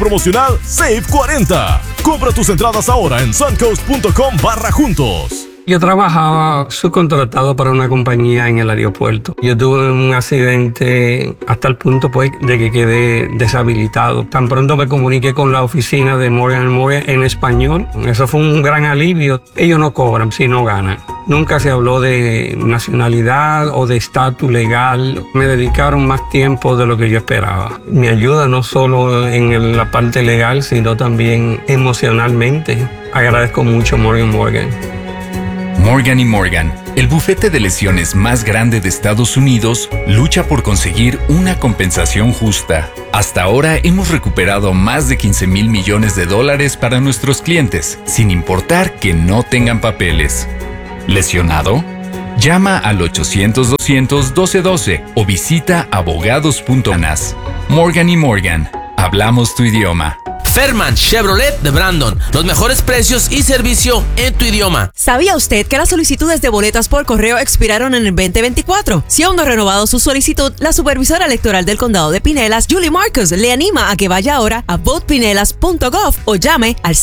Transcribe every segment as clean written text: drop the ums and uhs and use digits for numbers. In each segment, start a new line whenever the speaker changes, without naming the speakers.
Promocional Save 40. Compra tus entradas ahora en suncoast.com/juntos.
Yo trabajaba subcontratado para una compañía en el aeropuerto. Yo tuve un accidente hasta el punto pues de que quedé deshabilitado. Tan pronto me comuniqué con la oficina de Morgan & Morgan en español. Eso fue un gran alivio. Ellos no cobran si no ganan. Nunca se habló de nacionalidad o de estatus legal. Me dedicaron más tiempo de lo que yo esperaba. Me ayuda no solo en la parte legal, sino también emocionalmente. Agradezco mucho Morgan & Morgan.
Morgan & Morgan, el bufete de lesiones más grande de Estados Unidos, lucha por conseguir una compensación justa. Hasta ahora hemos recuperado más de $15,000 millones para nuestros clientes, sin importar que no tengan papeles. ¿Lesionado? Llama al 800-200-1212 o visita abogados.nas. Morgan & Morgan, hablamos tu idioma.
Fairman Chevrolet de Brandon. Los mejores precios y servicio en tu idioma.
¿Sabía usted que las solicitudes de boletas por correo expiraron en el 2024? Si aún no ha renovado su solicitud, la supervisora electoral del condado de Pinellas, Julie Marcus, le anima a que vaya ahora a votepinellas.gov o llame al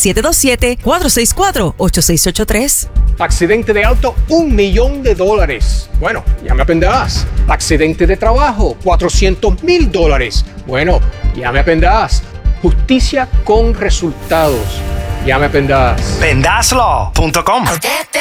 727-464-8683.
Accidente de auto, $1 millón. Bueno, ya me aprenderás. Accidente de trabajo, $400,000. Bueno, ya me aprenderás. Justicia con resultados. Ya me aprenderás.
Pendaslaw.com